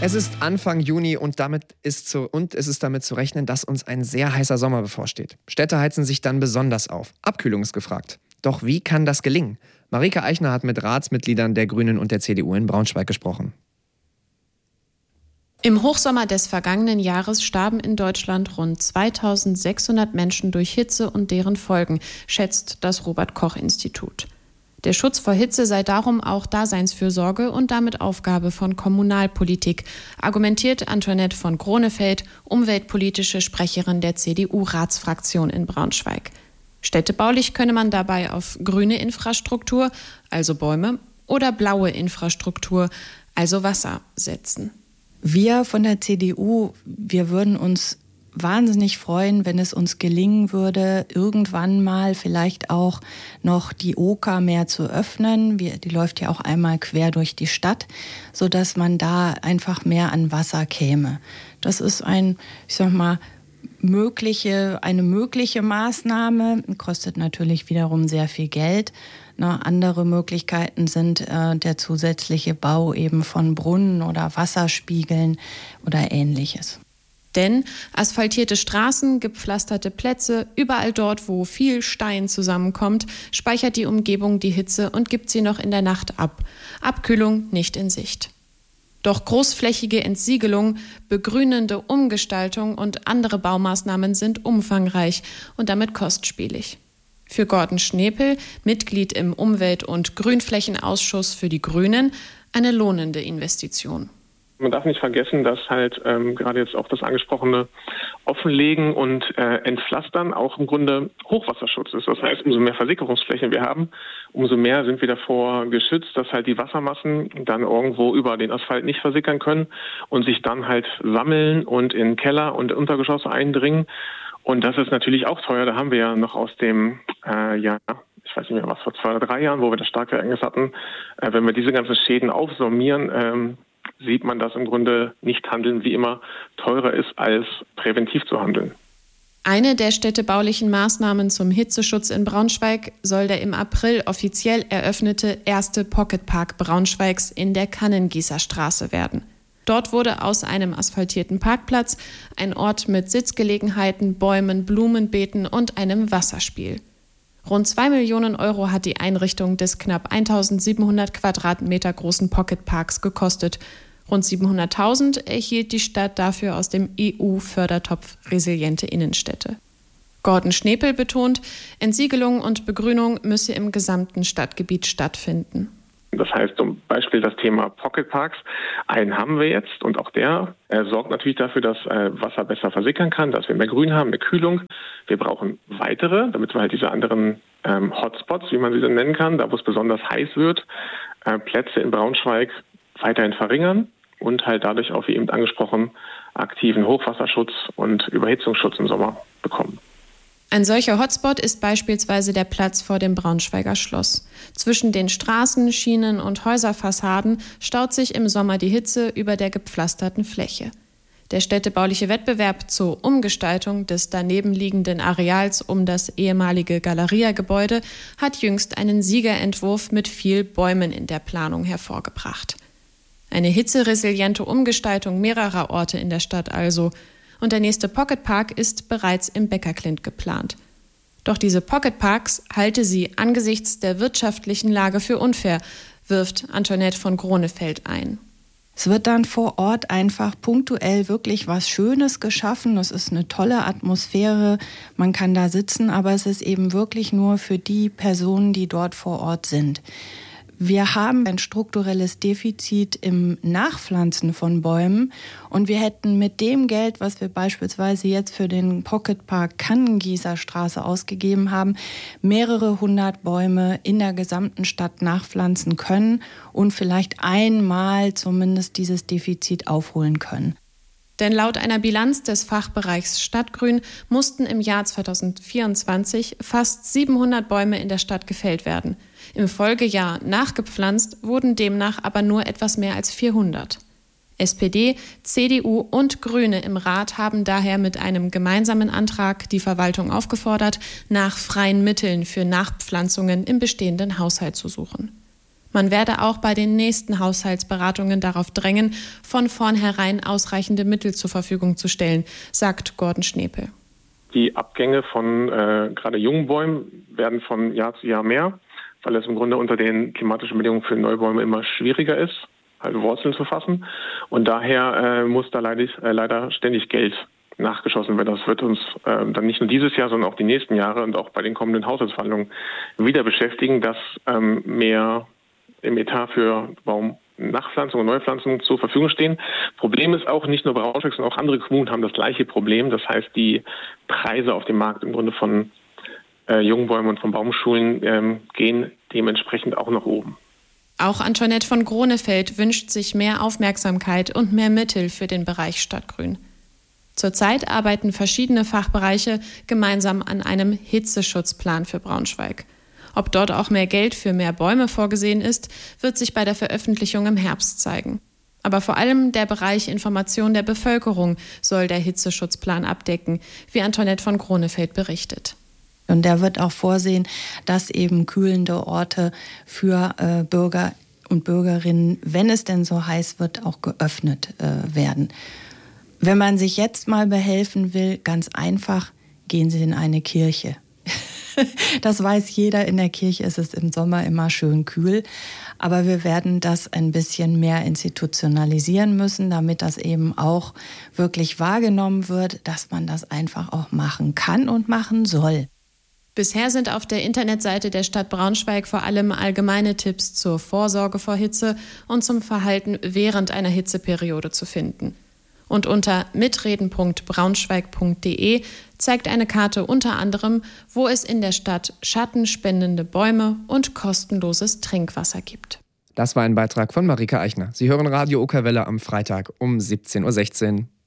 Es ist Anfang Juni und es ist damit zu rechnen, dass uns ein sehr heißer Sommer bevorsteht. Städte heizen sich dann besonders auf. Abkühlung ist gefragt. Doch wie kann das gelingen? Marike Eichner hat mit Ratsmitgliedern der Grünen und der CDU in Braunschweig gesprochen. Im Hochsommer des vergangenen Jahres starben in Deutschland rund 2600 Menschen durch Hitze und deren Folgen, schätzt das Robert-Koch-Institut. Der Schutz vor Hitze sei darum auch Daseinsfürsorge und damit Aufgabe von Kommunalpolitik, argumentiert Antoinette von Gronefeld, umweltpolitische Sprecherin der CDU-Ratsfraktion in Braunschweig. Städtebaulich könne man dabei auf grüne Infrastruktur, also Bäume, oder blaue Infrastruktur, also Wasser, setzen. Wir von der CDU, wir würden uns wahnsinnig freuen, wenn es uns gelingen würde, irgendwann mal vielleicht auch noch die Oker mehr zu öffnen. Die läuft ja auch einmal quer durch die Stadt, sodass man da einfach mehr an Wasser käme. Das ist eine mögliche Maßnahme, kostet natürlich wiederum sehr viel Geld. Andere Möglichkeiten sind der zusätzliche Bau eben von Brunnen oder Wasserspiegeln oder Ähnliches. Denn asphaltierte Straßen, gepflasterte Plätze, überall dort, wo viel Stein zusammenkommt, speichert die Umgebung die Hitze und gibt sie noch in der Nacht ab. Abkühlung nicht in Sicht. Doch großflächige Entsiegelung, begrünende Umgestaltung und andere Baumaßnahmen sind umfangreich und damit kostspielig. Für Gordon Schnepel, Mitglied im Umwelt- und Grünflächenausschuss für die Grünen, eine lohnende Investition. Man darf nicht vergessen, dass gerade jetzt auch das angesprochene Offenlegen und Entpflastern auch im Grunde Hochwasserschutz ist. Das heißt, umso mehr Versickerungsflächen wir haben, umso mehr sind wir davor geschützt, dass halt die Wassermassen dann irgendwo über den Asphalt nicht versickern können und sich dann halt sammeln und in Keller und Untergeschosse eindringen. Und das ist natürlich auch teuer. Da haben wir ja noch aus dem ich weiß nicht mehr was, vor 2 oder 3 Jahren, wo wir das Starkereignis hatten. Wenn wir diese ganzen Schäden aufsummieren, sieht man, dass im Grunde nicht handeln wie immer teurer ist, als präventiv zu handeln. Eine der städtebaulichen Maßnahmen zum Hitzeschutz in Braunschweig soll der im April offiziell eröffnete erste Pocketpark Braunschweigs in der Kannengießerstraße werden. Dort wurde aus einem asphaltierten Parkplatz ein Ort mit Sitzgelegenheiten, Bäumen, Blumenbeeten und einem Wasserspiel. Rund 2 Millionen Euro hat die Einrichtung des knapp 1700 Quadratmeter großen Pocketparks gekostet. Rund 700.000 erhielt die Stadt dafür aus dem EU-Fördertopf Resiliente Innenstädte. Gordon Schnepel betont, Entsiegelung und Begrünung müsse im gesamten Stadtgebiet stattfinden. Das heißt zum Beispiel das Thema Pocketparks. Einen haben wir jetzt und auch der sorgt natürlich dafür, dass Wasser besser versickern kann, dass wir mehr Grün haben, mehr Kühlung. Wir brauchen weitere, damit wir halt diese anderen Hotspots, wie man sie dann nennen kann, da wo es besonders heiß wird, Plätze in Braunschweig weiterhin verringern und halt dadurch auch, wie eben angesprochen, aktiven Hochwasserschutz und Überhitzungsschutz im Sommer bekommen. Ein solcher Hotspot ist beispielsweise der Platz vor dem Braunschweiger Schloss. Zwischen den Straßen, Schienen und Häuserfassaden staut sich im Sommer die Hitze über der gepflasterten Fläche. Der städtebauliche Wettbewerb zur Umgestaltung des daneben liegenden Areals um das ehemalige Galeria-Gebäude hat jüngst einen Siegerentwurf mit viel Bäumen in der Planung hervorgebracht. Eine hitzeresiliente Umgestaltung mehrerer Orte in der Stadt also. Und der nächste Pocketpark ist bereits im Beckerklint geplant. Doch diese Pocketparks halte sie angesichts der wirtschaftlichen Lage für unfair, wirft Antoinette von Gronefeld ein. Es wird dann vor Ort einfach punktuell wirklich was Schönes geschaffen. Das ist eine tolle Atmosphäre. Man kann da sitzen, aber es ist eben wirklich nur für die Personen, die dort vor Ort sind. Wir haben ein strukturelles Defizit im Nachpflanzen von Bäumen und wir hätten mit dem Geld, was wir beispielsweise jetzt für den Pocketpark Kannengießerstraße ausgegeben haben, mehrere 100 Bäume in der gesamten Stadt nachpflanzen können und vielleicht einmal zumindest dieses Defizit aufholen können. Denn laut einer Bilanz des Fachbereichs Stadtgrün mussten im Jahr 2024 fast 700 Bäume in der Stadt gefällt werden. Im Folgejahr nachgepflanzt wurden demnach aber nur etwas mehr als 400. SPD, CDU und Grüne im Rat haben daher mit einem gemeinsamen Antrag die Verwaltung aufgefordert, nach freien Mitteln für Nachpflanzungen im bestehenden Haushalt zu suchen. Man werde auch bei den nächsten Haushaltsberatungen darauf drängen, von vornherein ausreichende Mittel zur Verfügung zu stellen, sagt Gordon Schnepel. Die Abgänge von gerade jungen Bäumen werden von Jahr zu Jahr mehr, weil es im Grunde unter den klimatischen Bedingungen für Neubäume immer schwieriger ist, also Wurzeln zu fassen. Und daher muss da leider ständig Geld nachgeschossen werden. Das wird uns dann nicht nur dieses Jahr, sondern auch die nächsten Jahre und auch bei den kommenden Haushaltsverhandlungen wieder beschäftigen, dass mehr im Etat für Baumnachpflanzung und Neupflanzung zur Verfügung stehen. Problem ist auch, nicht nur Braunschweig, sondern auch andere Kommunen haben das gleiche Problem. Das heißt, die Preise auf dem Markt im Grunde von jungen Bäumen und von Baumschulen gehen dementsprechend auch nach oben. Auch Antoinette von Gronefeld wünscht sich mehr Aufmerksamkeit und mehr Mittel für den Bereich Stadtgrün. Zurzeit arbeiten verschiedene Fachbereiche gemeinsam an einem Hitzeschutzplan für Braunschweig. Ob dort auch mehr Geld für mehr Bäume vorgesehen ist, wird sich bei der Veröffentlichung im Herbst zeigen. Aber vor allem der Bereich Information der Bevölkerung soll der Hitzeschutzplan abdecken, wie Antoinette von Gronefeld berichtet. Und der wird auch vorsehen, dass eben kühlende Orte für Bürger und Bürgerinnen, wenn es denn so heiß wird, auch geöffnet werden. Wenn man sich jetzt mal behelfen will, ganz einfach, gehen Sie in eine Kirche. Das weiß jeder, in der Kirche ist es im Sommer immer schön kühl. Aber wir werden das ein bisschen mehr institutionalisieren müssen, damit das eben auch wirklich wahrgenommen wird, dass man das einfach auch machen kann und machen soll. Bisher sind auf der Internetseite der Stadt Braunschweig vor allem allgemeine Tipps zur Vorsorge vor Hitze und zum Verhalten während einer Hitzeperiode zu finden. Und unter mitreden.braunschweig.de zeigt eine Karte unter anderem, wo es in der Stadt schattenspendende Bäume und kostenloses Trinkwasser gibt. Das war ein Beitrag von Marika Eichner. Sie hören Radio Okerwelle am Freitag um 17:16 Uhr.